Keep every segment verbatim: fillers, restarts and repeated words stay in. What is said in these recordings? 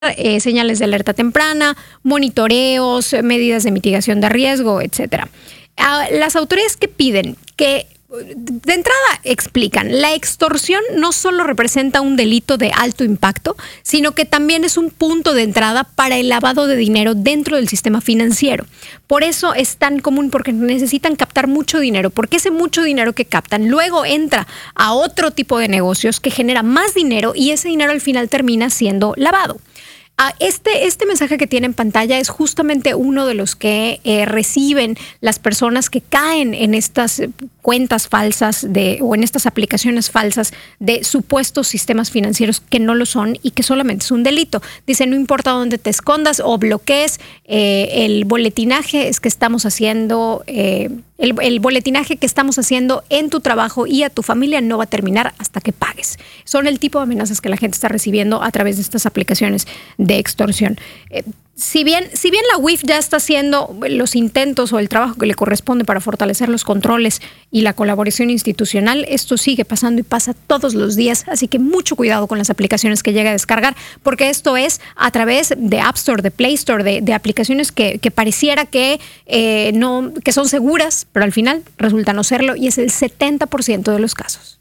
eh, señales de alerta temprana, monitoreos, medidas de mitigación de riesgo, etcétera. Uh, las autoridades que piden que de entrada explican, la extorsión no solo representa un delito de alto impacto, sino que también es un punto de entrada para el lavado de dinero dentro del sistema financiero. Por eso es tan común, porque necesitan captar mucho dinero, porque ese mucho dinero que captan luego entra a otro tipo de negocios que genera más dinero y ese dinero al final termina siendo lavado. Este, este mensaje que tiene en pantalla es justamente uno de los que eh, reciben las personas que caen en estas cuentas falsas de, o en estas aplicaciones falsas de supuestos sistemas financieros que no lo son y que solamente es un delito. Dice, no importa dónde te escondas o bloquees, eh, el boletinaje es que estamos haciendo... Eh, El, el boletinaje que estamos haciendo en tu trabajo y a tu familia no va a terminar hasta que pagues. Son el tipo de amenazas que la gente está recibiendo a través de estas aplicaciones de extorsión. Eh, si bien, si bien la U I F ya está haciendo los intentos o el trabajo que le corresponde para fortalecer los controles y la colaboración institucional, esto sigue pasando y pasa todos los días. Así que mucho cuidado con las aplicaciones que llega a descargar, porque esto es a través de App Store, de Play Store, de, de aplicaciones que, que pareciera que, eh, no, que son seguras, pero al final resulta no serlo, y es el setenta por ciento de los casos.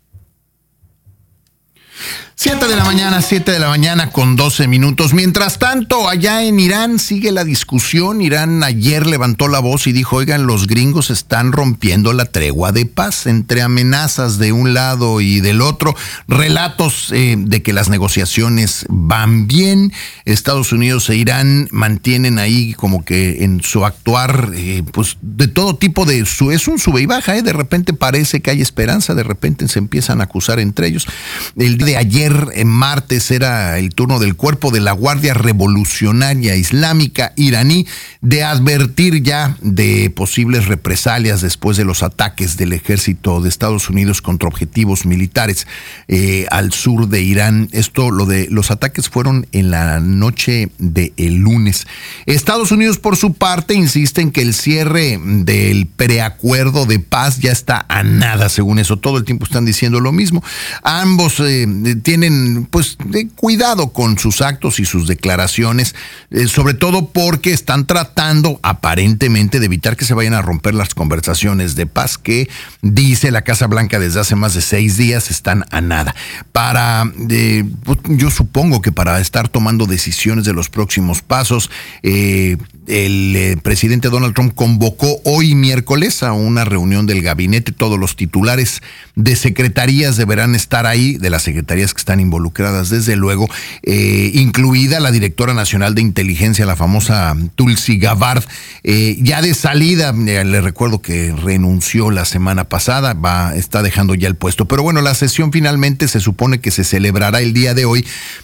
Siete de la mañana, siete de la mañana con doce minutos. Mientras tanto, allá en Irán sigue la discusión. Irán ayer levantó la voz y dijo, oigan, los gringos están rompiendo la tregua de paz, entre amenazas de un lado y del otro, relatos eh, de que las negociaciones van bien. Estados Unidos e Irán mantienen ahí como que en su actuar, eh, pues de todo tipo de, su, es un sube y baja, eh, de repente parece que hay esperanza, de repente se empiezan a acusar entre ellos. El día de ayer, en martes, era el turno del Cuerpo de la Guardia Revolucionaria Islámica iraní de advertir ya de posibles represalias después de los ataques del ejército de Estados Unidos contra objetivos militares eh, al sur de Irán. Esto, lo de los ataques fueron en la noche del lunes. Estados Unidos, por su parte, insiste en que el cierre del preacuerdo de paz ya está a nada, según eso. Todo el tiempo están diciendo lo mismo. Ambos eh, tienen pues de cuidado con sus actos y sus declaraciones, eh, sobre todo porque están tratando aparentemente de evitar que se vayan a romper las conversaciones de paz que, dice la Casa Blanca, desde hace más de seis días están a nada. Para, eh, pues, yo supongo que para estar tomando decisiones de los próximos pasos, eh, el eh, presidente Donald Trump convocó hoy miércoles a una reunión del gabinete. Todos los titulares de secretarías deberán estar ahí, de las secretarías que están involucradas, desde luego, eh, incluida la directora nacional de inteligencia, la famosa Tulsi Gabbard, eh, ya de salida. Eh, le recuerdo que renunció la semana pasada, va, está dejando ya el puesto. Pero bueno, la sesión finalmente se supone que se celebrará el día de hoy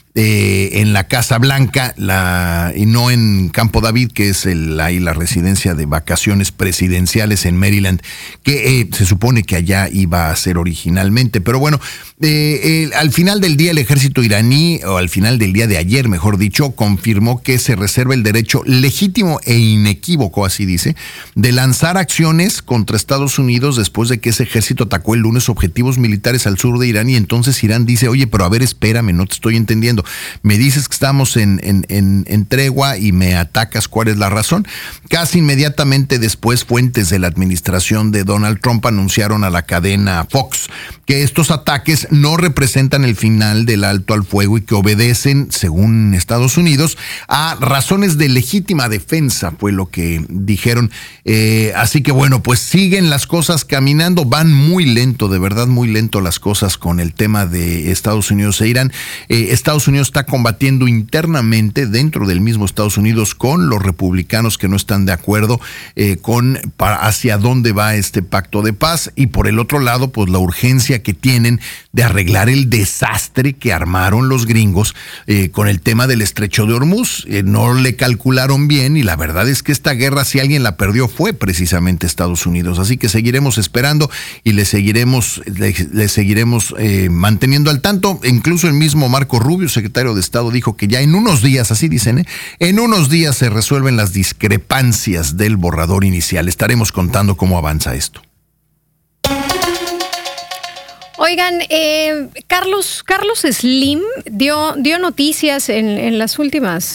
Eh, en la Casa Blanca, la, y no en Campo David, que es el, ahí la residencia de vacaciones presidenciales en Maryland, que eh, se supone que allá iba a ser originalmente. Pero bueno, eh, eh, al final del día el ejército iraní, o al final del día de ayer, mejor dicho, confirmó que se reserva el derecho legítimo e inequívoco, así dice, de lanzar acciones contra Estados Unidos después de que ese ejército atacó el lunes objetivos militares al sur de Irán. Y entonces Irán dice, oye, pero a ver, espérame, no te estoy entendiendo. Me dices que estamos en, en, en, en tregua y me atacas, ¿cuál es la razón? Casi inmediatamente después, fuentes de la administración de Donald Trump anunciaron a la cadena Fox que estos ataques no representan el final del alto al fuego y que obedecen, según Estados Unidos, a razones de legítima defensa, fue lo que dijeron. Eh, así que bueno, pues siguen las cosas caminando, van muy lento, de verdad muy lento las cosas con el tema de Estados Unidos e Irán. Eh, Estados Unidos está combatiendo internamente dentro del mismo Estados Unidos con los republicanos que no están de acuerdo eh, con para hacia dónde va este pacto de paz, y por el otro lado, pues la urgencia que tienen de arreglar el desastre que armaron los gringos eh, con el tema del estrecho de Hormuz. Eh, no le calcularon bien, y la verdad es que esta guerra, si alguien la perdió, fue precisamente Estados Unidos. Así que seguiremos esperando y le seguiremos, le, le seguiremos eh, manteniendo al tanto. Incluso el mismo Marco Rubio, secretario de Estado, dijo que ya en unos días, así dicen, ¿eh? en unos días se resuelven las discrepancias del borrador inicial. Estaremos contando cómo avanza esto. Oigan, eh, Carlos, Carlos Slim dio, dio noticias en, en las últimas